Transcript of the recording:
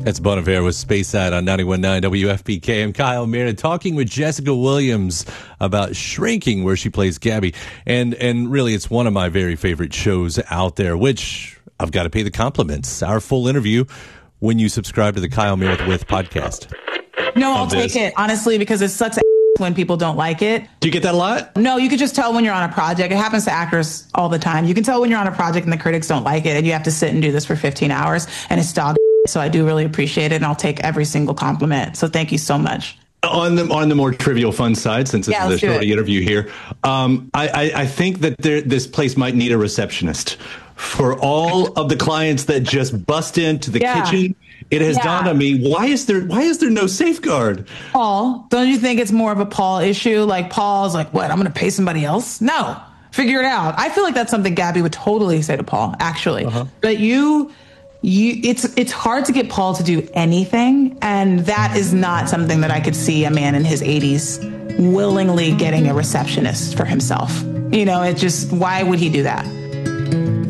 That's Bon Iver with Space Side on 91.9 WFPK. I'm Kyle Meredith talking with Jessica Williams about Shrinking, where she plays Gabby. And really, it's one of my very favorite shows out there, which I've got to pay the compliments. Our full interview when you subscribe to the Kyle Meredith With podcast. No, I'll take it, honestly, because it's such a when people don't like it. Do you get that a lot? No, you could just tell when you're on a project. It happens to actors all the time. You can tell when you're on a project and the critics don't like it, and you have to sit and do this for 15 hours, and it's dog. So I do really appreciate it, and I'll take every single compliment. So thank you so much. On the more trivial fun side, since this is a short interview here, I think that this place might need a receptionist for all of the clients that just bust into the kitchen. It has dawned on me, why is there no safeguard? Paul, don't you think it's more of a Paul issue? Like Paul's like, what? I'm going to pay somebody else? No, figure it out. I feel like that's something Gabby would totally say to Paul, actually. But it's hard to get Paul to do anything, and that is not something that I could see a man in his 80s willingly getting a receptionist for himself. You know, it just, why would he do that?